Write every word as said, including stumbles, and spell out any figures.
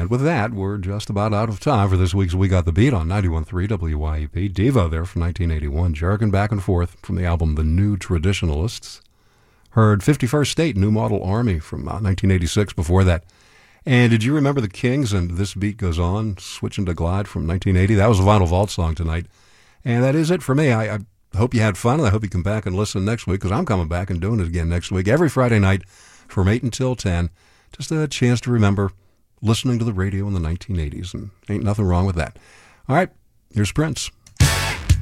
And with that, we're just about out of time for this week's We Got the Beat on ninety-one point three W Y E P. Devo there from nineteen eighty-one, jerking back and forth from the album The New Traditionalists. Heard fifty-first State, New Model Army from uh, nineteen eighty-six before that. And did you remember the Kings and This Beat Goes On, Switching to Glide from nineteen eighty? That was a Vinyl Vault song tonight. And that is it for me. I, I hope you had fun, and I hope you come back and listen next week, because I'm coming back and doing it again next week, every Friday night from eight until ten. Just a chance to remember listening to the radio in the nineteen eighties, and ain't nothing wrong with that. All right, here's Prince.